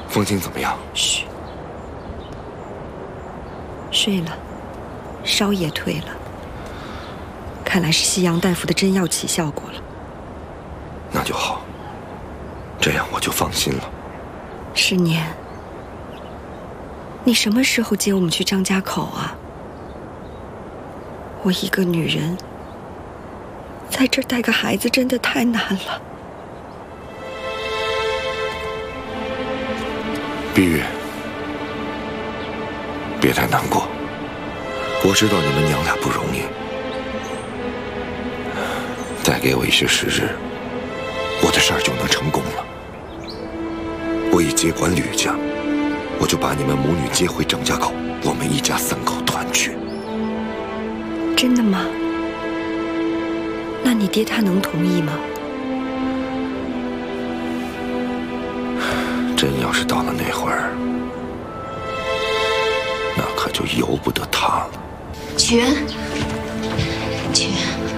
风清怎么样？ 嘘，睡了，烧也退了。看来是西洋大夫的针药起效果了。 那就好，这样我就放心了。 师年，你什么时候接我们去张家口啊？我一个女人，在这儿带个孩子真的太难了。 碧玉，别太难过，我知道你们娘俩不容易。再给我一些时日，我的事儿就能成功了。我一接管吕家，我就把你们母女接回张家口，我们一家三口团聚。 真的吗？那你爹他能同意吗？ 真要是到了那会儿，那可就由不得他了。 曲原，曲原，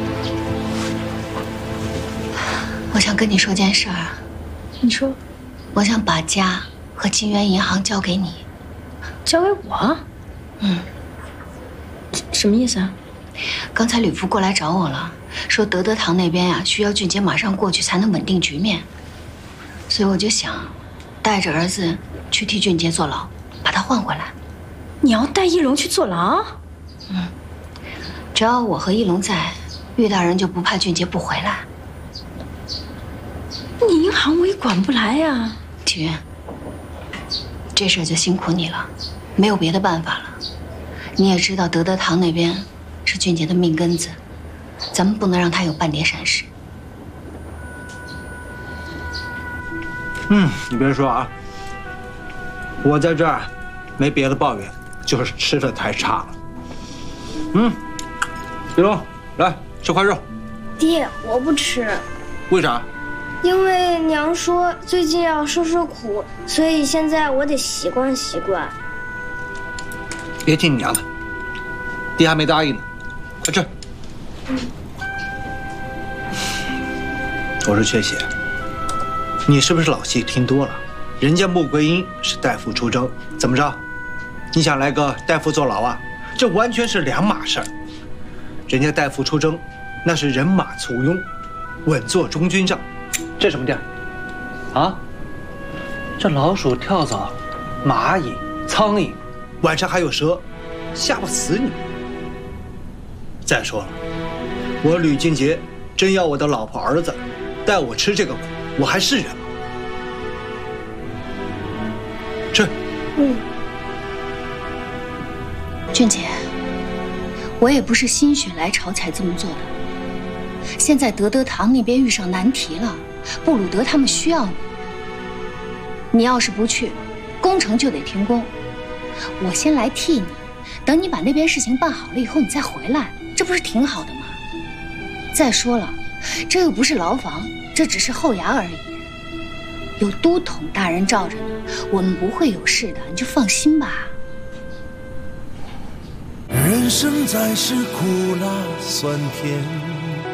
我想跟你说件事儿。 你说。 我想把家和金源银行交给你。 交给我？什么意思啊？ 刚才吕父过来找我了，说德德堂那边呀，需要俊杰马上过去才能稳定局面，所以我就想带着儿子去替俊杰坐牢，把他换回来。 你要带一龙去坐牢？ 只要我和一龙在，岳大人就不怕俊杰不回来。 你银行我也管不来呀。 曲原，这事儿就辛苦你了，没有别的办法了。你也知道德德堂那边是俊杰的命根子，咱们不能让他有半点闪失。 你别说啊，我在这儿没别的抱怨，就是吃的太差了。一龙，来吃块肉。 爹，我不吃。 为啥？ 因为娘说最近要受受苦，所以现在我得习惯习惯。 别听你娘的，爹还没答应呢，快吃。我说缺血，你是不是老戏听多了？人家穆桂英是代父出征，怎么着？你想来个代父坐牢啊？这完全是两码事儿。人家代父出征，那是人马簇拥，稳坐中军帐。这什么地儿？啊？这老鼠、跳蚤、蚂蚁、苍蝇，晚上还有蛇，吓不死你。再说了，我吕俊杰真要我的老婆儿子带我吃这个苦，我还是人吗？吃。 俊杰，我也不是心血来潮才这么做的。现在德德堂那边遇上难题了，布鲁德他们需要你。你要是不去，工程就得停工。我先来替你，等你把那边事情办好了以后，你再回来，这不是挺好的吗？再说了，这又不是牢房，这只是后衙而已。有都统大人罩着呢，我们不会有事的，你就放心吧。 人生在世苦辣酸甜。